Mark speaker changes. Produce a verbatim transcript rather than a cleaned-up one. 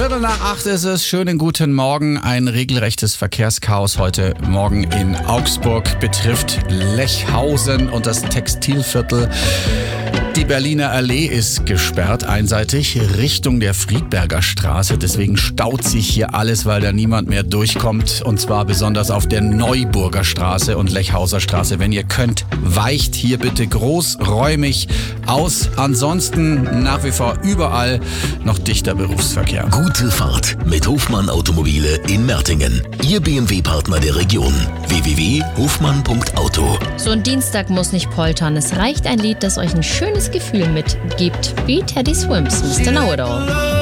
Speaker 1: Viertel nach acht ist es. Schönen guten Morgen. Ein regelrechtes Verkehrschaos heute Morgen in Augsburg betrifft Lechhausen und das Textilviertel. Die Berliner Allee ist gesperrt einseitig Richtung der Friedberger Straße. Deswegen staut sich hier alles, weil da niemand mehr durchkommt. Und zwar besonders auf der Neuburger Straße und Lechhauser Straße. Wenn ihr könnt, weicht hier bitte großräumig aus. Ansonsten nach wie vor überall noch dichter Berufsverkehr.
Speaker 2: Gute Fahrt mit Hofmann Automobile in Mertingen. Ihr B M W-Partner der Region. w w w punkt hofmann punkt auto.
Speaker 3: So ein Dienstag muss nicht poltern. Es reicht ein Lied, das euch ein schönes Gefühl mitgibt. Wie Teddy Swims, Mister Know It All.